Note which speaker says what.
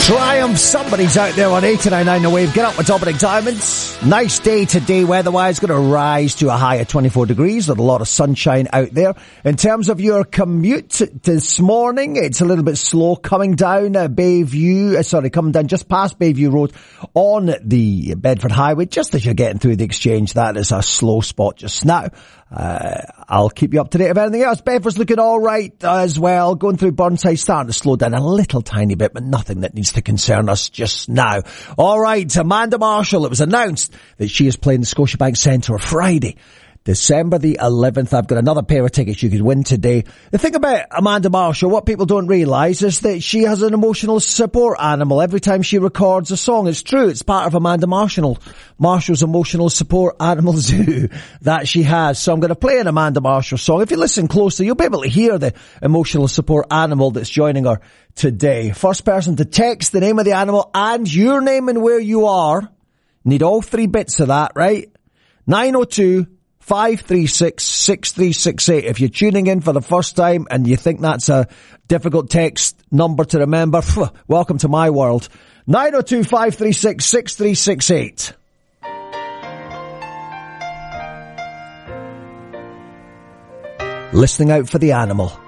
Speaker 1: Triumph, somebody's out there on 89.9 The Wave. Get up with Dominic Diamonds. Nice day today weather-wise. Going to rise to a high of 24 degrees with a lot of sunshine out there. In terms of your commute this morning, it's a little bit slow coming down coming down just past Bayview Road on the Bedford Highway. Just as you're getting through the exchange, that is a slow spot just now. I'll keep you up to date of anything else. Bedford's looking all right as well. Going through Burnside, starting to slow down a little tiny bit, but nothing that needs to concern us just now. All right, Amanda Marshall. It was announced that she is playing the Scotiabank Centre Friday, December the 11th. I've got another pair of tickets you could win today. The thing about Amanda Marshall, what people don't realise is that she has an emotional support animal every time she records a song. It's true. It's part of Amanda Marshall's emotional support animal zoo that she has. So I'm going to play an Amanda Marshall song. If you listen closely, you'll be able to hear the emotional support animal that's joining her today. First person to text the name of the animal and your name and where you are. Need all three bits of that, right? 902-536-6368. If you're tuning in for the first time and you think that's a difficult text number to remember, welcome to my world. 902-536-6368. Listening out for the animal.